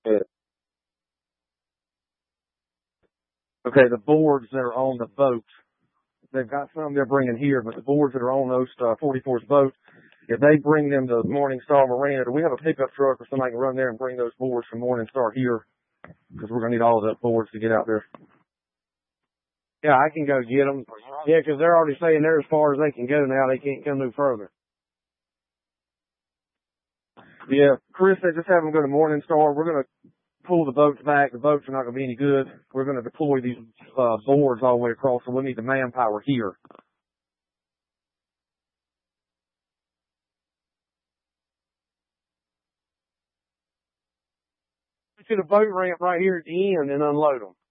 Yeah. Okay, the boards that are on the boat, they've got some they're bringing here, but the boards that are on those 44's boat, if they bring them to Morningstar Marina, do we have a pickup truck or somebody can run there and bring those boards from Morningstar here? Because we're going to need all of the boards to get out there. Yeah, I can go get them. Yeah, because they're already saying they're as far as they can go now. They can't come no further. Yeah, Chris, they just have them go to Morningstar. We're going to pull the boats back. The boats are not going to be any good. We're going to deploy these boards all the way across, so we'll need the manpower here. To the boat ramp right here at the end and unload them.